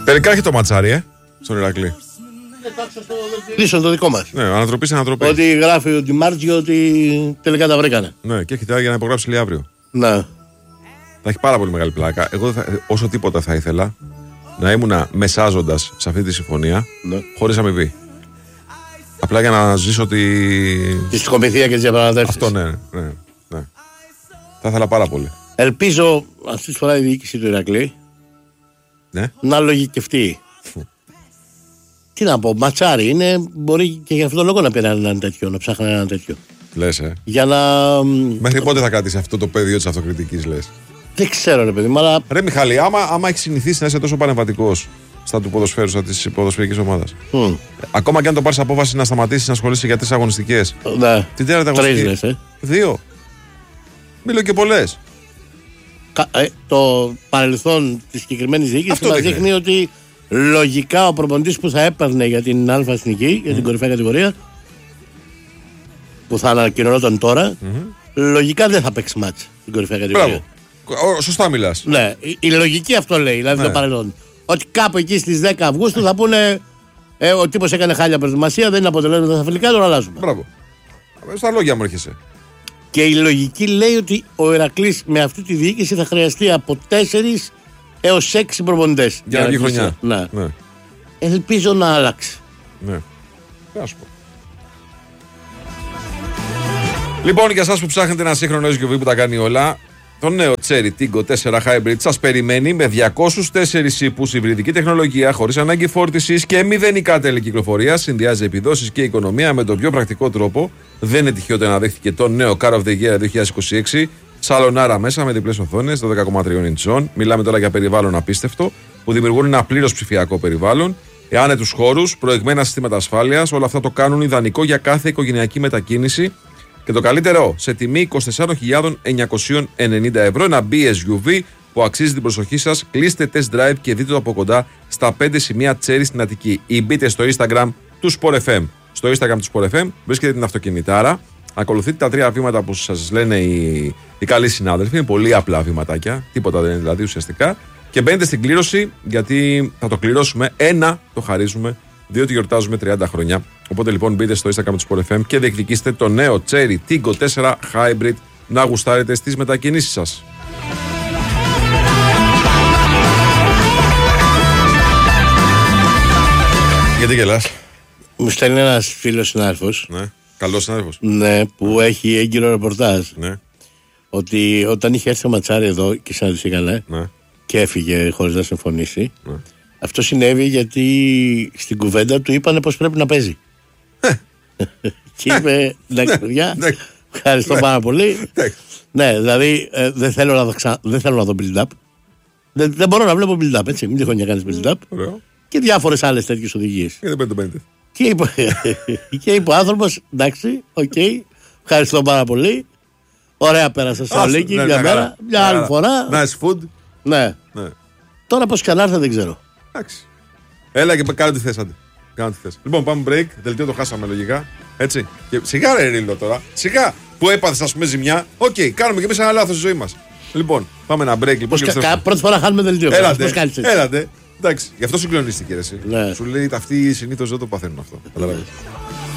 Τελικά έχει το ματσάρι, στον Ηρακλή. Λύσον το δικό μας. Ναι, ανατροπή σε ανατροπή. Ότι γράφει ο Ντιμάρτζιο ότι τελικά τα βρήκανε. Ναι, και έχει τέρα για να υπογράψει λέει αύριο. Ναι. Θα έχει πάρα πολύ μεγάλη πλάκα. Εγώ όσο τίποτα θα ήθελα να ήμουνα μεσάζοντας σε αυτή τη συμφωνία, ναι, χωρίς αμοιβή. Απλά για να ζήσω τη σκοπιθία και τις διαπραγματεύσεις. Αυτό ναι. Θα ήθελα πάρα πολύ. Ελπίζω αυτή τη φορά η διοίκηση του Ηρακλή, ναι, να λογικευτεί. Τι να πω, ματσάρι είναι, μπορεί και για αυτόν τον λόγο να πήραν έναν τέτοιο, να ψάχνουν έναν τέτοιο. Λες, Για να. Μέχρι πότε θα κρατήσει αυτό το πεδίο της αυτοκριτικής, λες? Δεν ξέρω, ρε παιδί μου, αλλά. Ρε Μιχάλη, άμα έχει συνηθίσει να είσαι τόσο πανεμβατικός στα του ποδοσφαίρου, στα τη ποδοσφαιρική ομάδα. Ακόμα και αν το πάρει απόφαση να σταματήσει να ασχολείσαι για 3 αγωνιστικές. Ναι. Την τέταρτη αγωνιστική. 2. Μιλώ και πολλές. Το παρελθόν της συγκεκριμένης διοίκησης μας δείχνει ότι λογικά ο προπονητής που θα έπαιρνε για την Α' Εθνική, για την κορυφαία κατηγορία, που θα ανακοινωνόταν τώρα, λογικά δεν θα παίξει μάτς στην κορυφαία κατηγορία. Μπράβο. Σωστά μιλάς. Ναι, η λογική αυτό λέει, δηλαδή το παρελθόν. Ότι κάπου εκεί στις 10 Αυγούστου θα πούνε ο τύπος έκανε χάλια προετοιμασία, δεν είναι αποτελέσματα στα φιλικά, τον αλλάζουμε. Μπράβο. Στα λόγια μου έρχεσαι. Και η λογική λέει ότι ο Ηρακλής με αυτή τη διοίκηση θα χρειαστεί από 4 έως 6 προπονητές. Για να βγει χρονιά. Ναι. Ελπίζω να αλλάξει. Ναι. Θα σου πω. Λοιπόν, για εσάς που ψάχνετε ένα σύγχρονο SUV που τα κάνει όλα, το νέο Cherry Tiggo 4 Hybrid σας περιμένει με 204 ύπους, υβριδική τεχνολογία, χωρίς ανάγκη φόρτισης και μηδενικά τέλη κυκλοφορίας. Συνδυάζει επιδόσεις και οικονομία με τον πιο πρακτικό τρόπο. Δεν είναι τυχαίο ότι αναδείχθηκε το νέο Car of the Year 2026. Σαλονάρα μέσα με διπλές οθόνες 12,3 ιντσών. Μιλάμε τώρα για περιβάλλον απίστευτο που δημιουργούν ένα πλήρως ψηφιακό περιβάλλον. Άνετους χώρους, προηγμένα συστήματα ασφάλειας, όλα αυτά το κάνουν ιδανικό για κάθε οικογενειακή μετακίνηση. Και το καλύτερο, σε τιμή 24.990 ευρώ, ένα BSUV που αξίζει την προσοχή σας. Κλείστε test drive και δείτε το από κοντά στα 5 σημεία Cherry στην Αττική. Ή μπείτε στο Instagram του Sport FM. Στο Instagram του Sport FM βρίσκεται την αυτοκινητάρα. Ακολουθείτε τα 3 βήματα που σας λένε οι καλοί συνάδελφοι. Είναι πολύ απλά βηματάκια. Τίποτα δεν είναι δηλαδή ουσιαστικά. Και μπαίνετε στην κλήρωση, γιατί θα το κληρώσουμε. Ένα το χαρίζουμε, διότι γιορτάζουμε 30 χρόνια. Οπότε λοιπόν μπείτε στο Instagram του Sport FM και διεκδικήστε το νέο Cherry Tiggo 4 Hybrid να γουστάρετε στις μετακινήσεις σας. Γιατί γελάς? Μου στέλνει ένας φίλος συνάδελφος. Ναι. Καλός συνάδελφος. Ναι, που έχει έγκυρο ρεπορτάζ. Ναι. Ότι όταν είχε έρθει ο Ματσάρη εδώ και συναντηθήκανε, ναι, και έφυγε χωρίς να συμφωνήσει, ναι, αυτό συνέβη γιατί στην κουβέντα του είπανε πως πρέπει να παίζει. Και είπε, εντάξει παιδιά, ευχαριστώ πάρα πολύ. Ναι, δηλαδή δεν θέλω να δω build-up. Δεν μπορώ να βλέπω build-up, έτσι, μην τυχόν να κάνεις build-up. Και διάφορες άλλες τέτοιες οδηγίες. Και είπε ο άνθρωπος, εντάξει, οκ, ευχαριστώ πάρα πολύ. Ωραία πέρασα στο Αλίκη, μια μέρα, μια άλλη φορά. Nice food. Ναι. Τώρα πώς ξανάρθε δεν ξέρω. Εντάξει. Έλα και κάνω τι θες, άντε. Λοιπόν, πάμε break. Δελτίο το χάσαμε λογικά. Έτσι. Και σιγά ρε Ρίλο τώρα. Σιγά που έπαθες ας πούμε ζημιά. Οκ, κάνουμε και εμείς ένα λάθος στη ζωή μας. Λοιπόν, πάμε ένα break. Λοιπόν, πρώτη φορά χάνουμε δελτίο. Έλατε. Εντάξει. Γι' αυτό συγκλονίστηκε ρε εσύ. Σου λέει αυτοί συνήθως δεν το παθαίνουν αυτό.